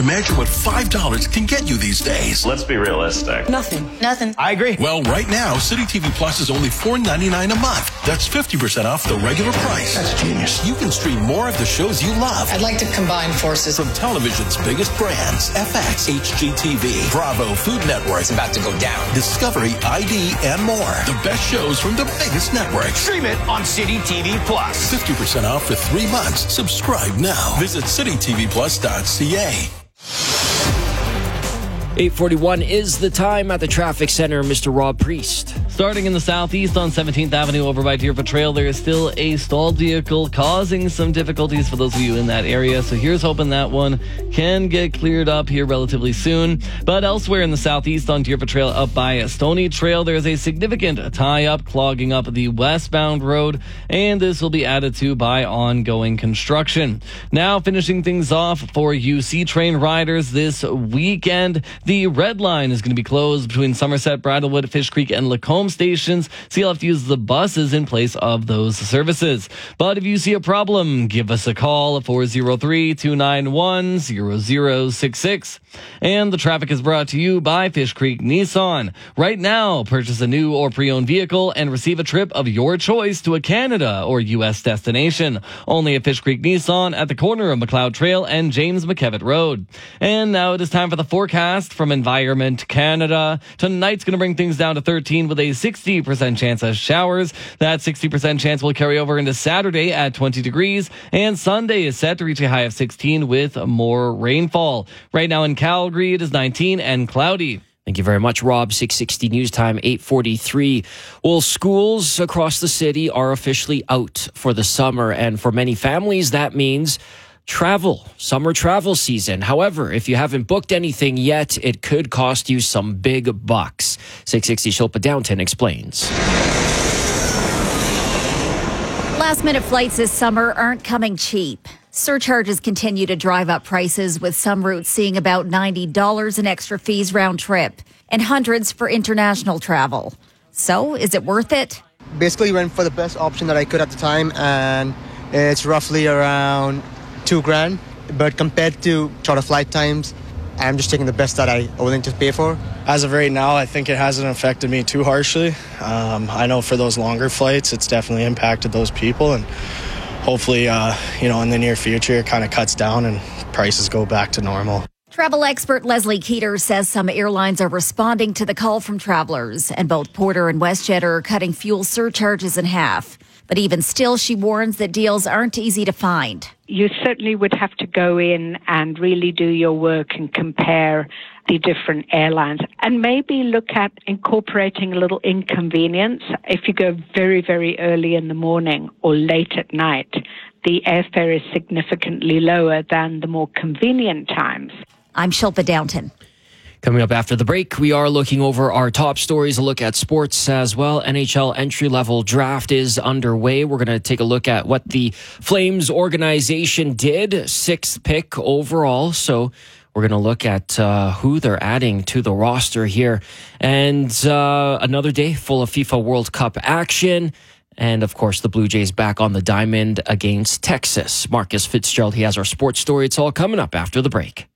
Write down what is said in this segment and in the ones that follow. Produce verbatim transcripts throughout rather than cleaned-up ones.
Imagine what five dollars can get you these days. Let's be realistic. Nothing. Nothing. I agree. Well, right now, City T V Plus is only four dollars and ninety-nine cents a month. That's fifty percent off the regular price. That's genius. You can stream more of the shows you love. I'd like to combine forces. From television's biggest brands, F X, H G T V, Bravo, Food Network. It's about to go down. Discovery, I D, and more. The best shows from the biggest networks. Stream it on City T V Plus. fifty percent off for three months. Subscribe now. Visit city t v plus dot c a. eight forty-one is the time at the traffic center. Mister Rob Priest. Starting in the southeast on seventeenth Avenue over by Deerfoot Trail, there is still a stalled vehicle causing some difficulties for those of you in that area. So here's hoping that one can get cleared up here relatively soon. But elsewhere in the southeast on Deerfoot Trail up by Stony Trail, there is a significant tie-up clogging up the westbound road, and this will be added to by ongoing construction. Now finishing things off for U C train riders this weekend, the Red Line is going to be closed between Somerset, Bridlewood, Fish Creek, and Lacombe stations, so you'll have to use the buses in place of those services. But if you see a problem, give us a call at four oh three, two nine one, zero zero six six. And the traffic is brought to you by Fish Creek Nissan. Right now, purchase a new or pre-owned vehicle and receive a trip of your choice to a Canada or U S destination. Only at Fish Creek Nissan at the corner of McLeod Trail and James McKevitt Road. And now it is time for the forecast from Environment Canada. Tonight's going to bring things down to thirteen with a sixty percent chance of showers. That sixty percent chance will carry over into Saturday at twenty degrees, and Sunday is set to reach a high of sixteen with more rainfall. Right now in Calgary, it is nineteen and cloudy. Thank you very much, Rob. six sixty News Time, eight forty-three. Well, schools across the city are officially out for the summer, and for many families, that means travel, summer travel season. However, if you haven't booked anything yet, it could cost you some big bucks. six sixty Shilpa Downton explains. Last-minute flights this summer aren't coming cheap. Surcharges continue to drive up prices, with some routes seeing about ninety dollars in extra fees round trip and hundreds for international travel. So, is it worth it? Basically went for the best option that I could at the time, and it's roughly around two grand, but compared to shorter flight times, I'm just taking the best that I'm willing to pay for. As of right now, I think it hasn't affected me too harshly. Um, I know for those longer flights, it's definitely impacted those people, and hopefully, uh, you know, in the near future, it kind of cuts down and prices go back to normal. Travel expert Leslie Keeter says some airlines are responding to the call from travelers, and both Porter and WestJet are cutting fuel surcharges in half. But even still, she warns that deals aren't easy to find. You certainly would have to go in and really do your work and compare the different airlines, and maybe look at incorporating a little inconvenience. If you go very, very early in the morning or late at night, the airfare is significantly lower than the more convenient times. I'm Shilpa Downton. Coming up after the break, we are looking over our top stories, a look at sports as well. N H L entry-level draft is underway. We're going to take a look at what the Flames organization did, sixth pick overall. So we're going to look at uh, who they're adding to the roster here. And uh, another day full of FIFA World Cup action. And, of course, the Blue Jays back on the diamond against Texas. Marcus Fitzgerald, he has our sports story. It's all coming up after the break.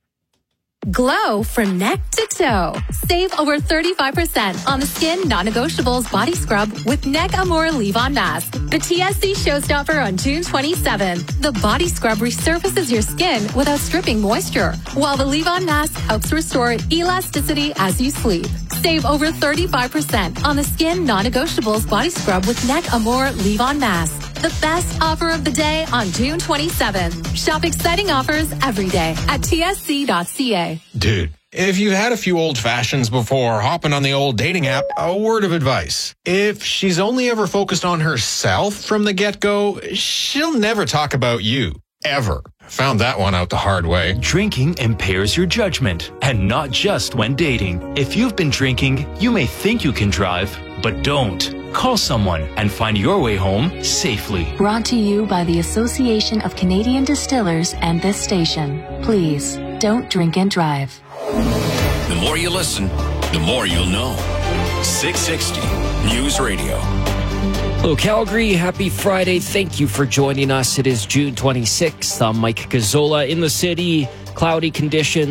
Glow from neck to toe. Save over thirty-five percent on the Skin Non-Negotiables Body Scrub with Neck Amore Leave-On Mask. The T S C showstopper on June twenty-seventh. The Body Scrub resurfaces your skin without stripping moisture, while the Leave-On Mask helps restore elasticity as you sleep. Save over thirty-five percent on the Skin Non-Negotiables Body Scrub with Neck Amore Leave-On Mask. The best offer of the day on June twenty-seventh. Shop exciting offers every day at T S C dot C A. Dude, if you've had a few old fashions before hopping on the old dating app, a word of advice. If she's only ever focused on herself from the get-go, she'll never talk about you. Ever. Found that one out the hard way. Drinking impairs your judgment, and not just when dating. If you've been drinking, you may think you can drive, but don't. Call someone and find your way home safely. Brought to you by the Association of Canadian Distillers and this station. Please, don't drink and drive. The more you listen, the more you'll know. six sixty News Radio. Hello, Calgary. Happy Friday. Thank you for joining us. It is June twenty-sixth. I'm Mike Gazzola in the city. Cloudy conditions.